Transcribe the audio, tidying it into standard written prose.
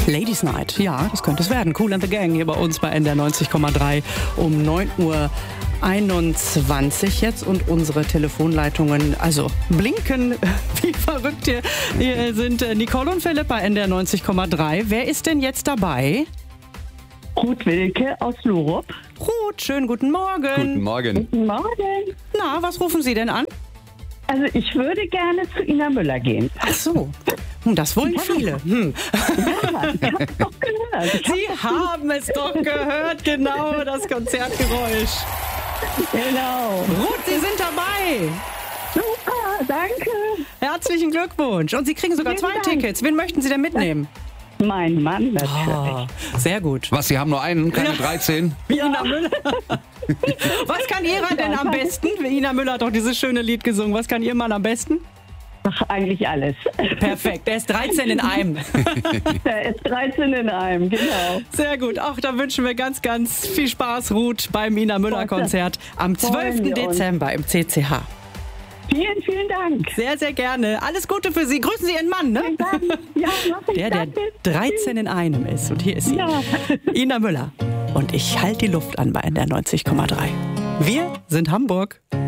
Ladies Night, ja, das könnte es werden. Kool and the Gang hier bei uns bei NDR 90,3 um 9:21 Uhr jetzt und unsere Telefonleitungen, also blinken wie verrückt hier. Hier sind Nicole und Philipp bei NDR 90,3. Wer ist denn jetzt dabei? Ruth Wilke aus Lurup. Ruth, schönen guten Morgen. Guten Morgen. Guten Morgen. Na, was rufen Sie denn an? Also ich würde gerne zu Ina Müller gehen. Ach so, das wollen viele. Ja, ich habe es doch gehört. Sie haben es doch gehört, genau, das Konzertgeräusch. Genau. Ruth, Sie sind dabei. Super, danke. Herzlichen Glückwunsch. Und Sie kriegen sogar Vielen 2 Dank. Tickets. Wen möchten Sie denn mitnehmen? Mein Mann natürlich. Ah, sehr gut. Was, Sie haben nur einen, keine 13? Ina Müller. Was kann Ihrer denn am besten? Ina Müller hat doch dieses schöne Lied gesungen. Was kann Ihr Mann am besten? Ach, eigentlich alles. Perfekt, er ist 13 in einem. Der ist 13 in einem, genau. Sehr gut. Auch da wünschen wir ganz, ganz viel Spaß, Ruth, beim Ina Müller Konzert am freuen 12. wir uns. Dezember im CCH. Vielen, vielen Dank. Sehr, sehr gerne. Alles Gute für Sie. Grüßen Sie Ihren Mann, ne? Vielen Dank. Ja, mach ich. Der Danke. 13 in einem ist. Und hier ist sie, Ja. Ina Müller. Und ich halte die Luft an bei NDR 90,3. Wir sind Hamburg.